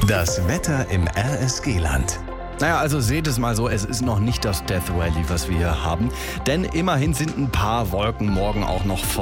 Das Wetter im RSG-Land. Naja, also seht es mal so, es ist noch nicht das Death Valley, was wir hier haben. Denn immerhin sind ein paar Wolken morgen auch noch vor